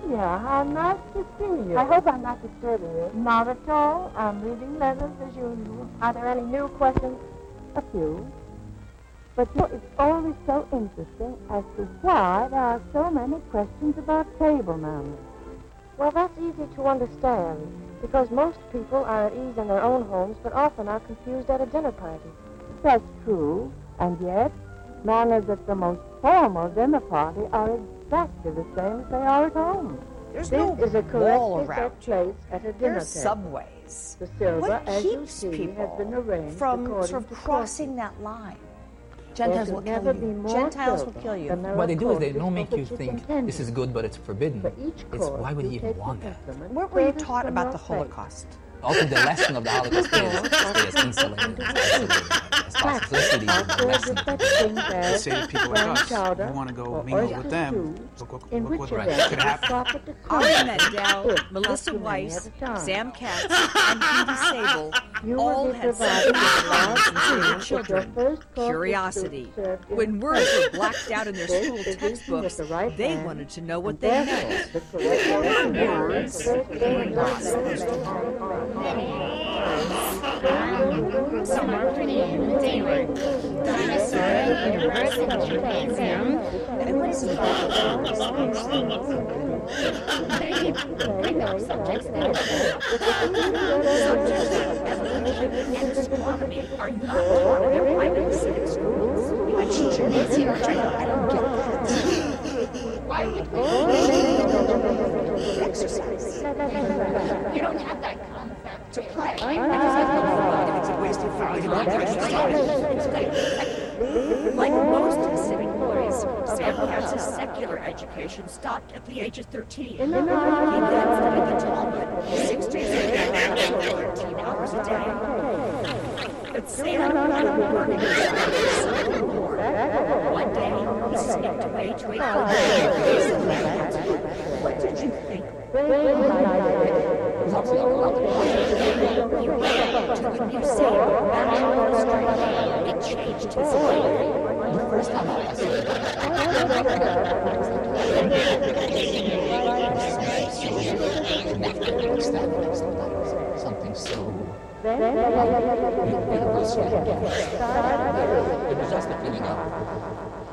Cynthia, how nice to see you. I hope I'm not disturbing you. Not at all. I'm reading letters as usual. Are there any new questions? A few. But you know, it's always so interesting as to why there are so many questions about table manners. Well, that's easy to understand, because most people are at ease in their own homes, but often are confused at a dinner party. That's true, and yet manners at the most formal dinner party are exactly the same as they are at home. There's This no is a wall correctly around set place at a dinner There's table. subways. The silver, What as you keeps see, has people been arranged from according sort of to crossing that line? Gentiles There will could kill never be you. more Gentiles silver will kill you. than there What are they do is they courses don't for make you which it's think intended. this is good, but it's forbidden. For each It's course, why would you he take even want the that? implement What were you furthest taught from about your the face. Holocaust? Ultimately, the lesson of the Holocaust is to stay as insulated, as isolated as possible. So let's do the lesson. To say to people like us, you want to go mingle with them, in look which what event could it's happen. proper to Ari comment Mendel, if Melissa not too many Weiss, at a time. Sam Katz, and Judy Sable You will all be had provided something with in large common since they were meals with your children. first course of Curiosity. food served in When words were blacked out in their This school is eaten textbooks, with the right they hand, wanted to know what and they therefore meant. the correct Words Some are pretty in the daylight. Dinosaur, universe, and chimpanzee. Everybody's bring up subjects that subjects of evolution and astronomy are not taught in their private civic schools. My teacher needs here. I don't get that. Why would we exercise? You don't have that concept to play. It's a waste of valuable like most civic boys, Sam Katz's secular education stopped at the age of 13. He then studied the Talmud 6 days a week, 13 hours a day. But Sam had learning so more. One day, he sneaked away to a college. What did you think? He ran to the museum of natural history. It changed his life. The first time I saw it, something so it was just a feeling of